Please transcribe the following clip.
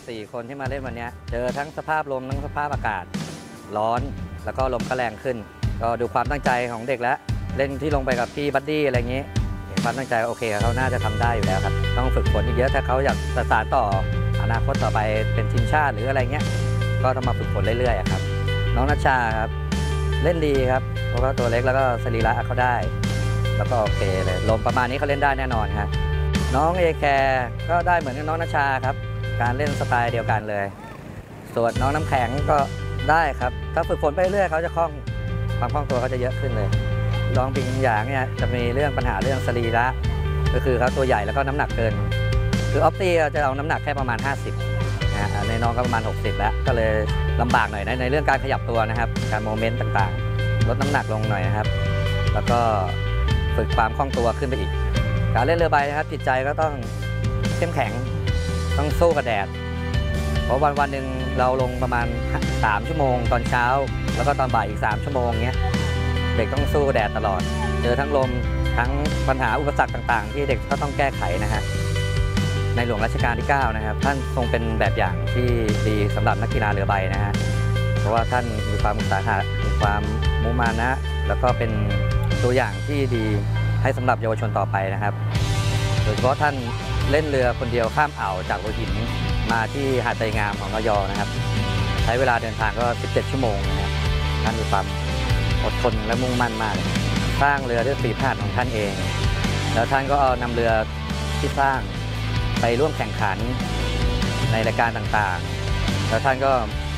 4 คนที่มาเล่นวันนี้เจอทั้งสภาพลมทั้งสภาพอากาศร้อนแล้วก็ลมก็แรงขึ้นก็ดูความตั้งใจของเด็กแล้วเล่นที่ลงไปกับพี่บัดดี้อะไรอย่างนี้เห็นความตั้งใจโอเคเขาน่าจะทำได้อยู่แล้วครับต้องฝึกฝนอีกเยอะถ้าเขาอยากสานต่ออนาคตต่อไปเป็นทีมชาติหรืออะไรเงี้ยก็ต้องมาฝึกฝนเรื่อยๆครับน้องนัชชาครับเล่นดีครับเพราะว่าตัวเล็กแล้วก็สรีระเขาได้แล้วก็โอเคเลยลมประมาณนี้เขาเล่นได้แน่นอนครับน้องเอแคร์ก็ได้เหมือนกับน้องนัชชาครับการเล่นสไตล์เดียวกันเลยส่วนน้องน้ำแข็งก็ได้ครับถ้าฝึกฝนไปเรื่อยเขาจะความคล่องตัวเขาจะเยอะขึ้นเลยน้องปิงหยางเนี่ยจะมีเรื่องปัญหาเรื่องสรีระก็คือเขาตัวใหญ่แล้วก็น้ำหนักเกินคือออฟตี้จะเอาน้ำหนักแค่ประมาณ50นะในน้องก็ประมาณ60แล้วก็เลยลำบากหน่อยในเรื่องการขยับตัวนะครับการโมเมนต์ต่างๆลดน้ำหนักลงหน่อยนะครับแล้วก็ฝึกความคล่องตัวขึ้นไปอีกการเล่นเรือใบนะครับจิตใจก็ต้องเข้มแข็งต้องสู้กับแดดเพราะวันหนึ่งเราลงประมาณ3 ชั่วโมงตอนเช้าแล้วก็ตอนบ่ายอีก3 ชั่วโมงเงี้ยเด็กต้องสู้แดดตลอดเจอทั้งลมทั้งปัญหาอุปสรรคต่างๆที่เด็กก็ต้องแก้ไขนะฮะในหลวงรัชกาลที่9นะครับท่านทรงเป็นแบบอย่างที่ดีสำหรับนักกีฬาเรือใบนะฮะเพราะว่าท่านมีความอุตสาหะมีความมุมานะแล้วก็เป็นตัวอย่างที่ดีให้สำหรับเยาวชนต่อไปนะครับโดยเฉพาะท่านเล่นเรือคนเดียวข้ามอ่าวจากหัวหินมาที่หาดไตรงามของระยองนะครับใช้เวลาเดินทางก็17 ชั่วโมงนะครับท่านมีความอดทนและมุ่งมั่นมากสร้างเรือด้วยฝีพระหัตถ์ของท่านเองแล้วท่านก็เอานำเรือที่สร้างไปร่วมแข่งขันในรายการต่างๆแล้วท่านก็